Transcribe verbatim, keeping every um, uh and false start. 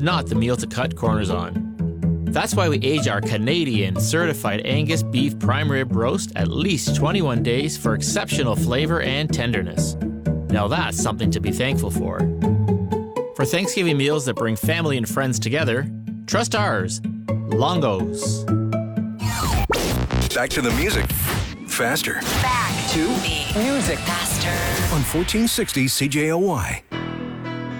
not the meal to cut corners on. That's why we age our Canadian certified Angus beef prime rib roast at least twenty-one days for exceptional flavor and tenderness. Now that's something to be thankful for. For Thanksgiving meals that bring family and friends together, trust ours, Longo's. Back to the music. Faster. Back to the music. Faster. On fourteen sixty C J O Y.